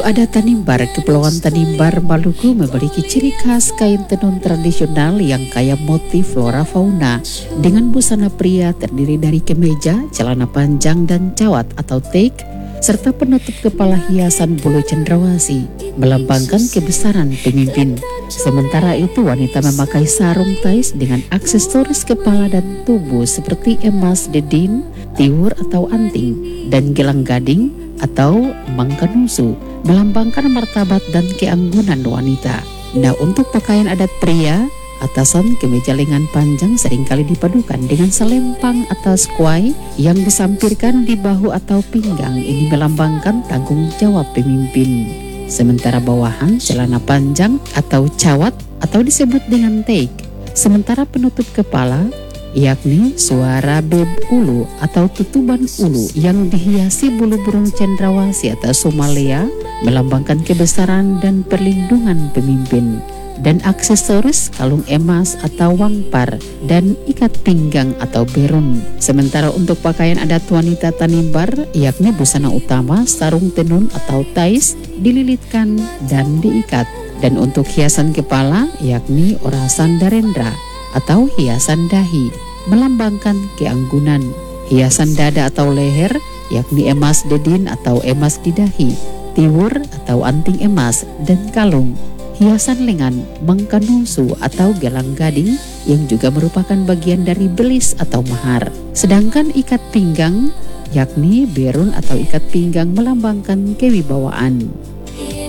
Ada Tanimbar. Kepulauan Tanimbar, Maluku memiliki ciri khas kain tenun tradisional yang kaya motif flora fauna dengan busana pria terdiri dari kemeja, celana panjang dan cawat atau take, serta penutup kepala hiasan bulu cendrawasih melambangkan kebesaran pemimpin. Sementara itu wanita memakai sarung tais dengan aksesoris kepala dan tubuh seperti emas dedin, tiwur atau anting, dan gelang gading atau mangkanusu melambangkan martabat dan keanggunan wanita. Nah, untuk pakaian adat pria, atasan kemeja lengan panjang seringkali dipadukan dengan selempang atau squay yang disampirkan di bahu atau pinggang. Ini melambangkan tanggung jawab pemimpin. Sementara bawahan celana panjang atau cawat atau disebut dengan take. Sementara penutup kepala yakni suara beb ulu atau tutuban ulu yang dihiasi bulu burung cendrawasih atau somalea melambangkan kebesaran dan perlindungan pemimpin. Dan aksesoris kalung emas atau wangpar dan ikat pinggang atau berun. Sementara untuk pakaian adat wanita Tanimbar yakni busana utama sarung tenun atau tais dililitkan dan diikat. Dan untuk hiasan kepala yakni orasan darendra atau hiasan dahi melambangkan keanggunan. Hiasan dada atau leher yakni emas dedin atau emas di dahi, tiwur atau anting emas, dan kalung. Hiasan lengan mangkanusu atau gelang gading yang juga merupakan bagian dari belis atau mahar. Sedangkan ikat pinggang yakni berun atau ikat pinggang melambangkan kewibawaan.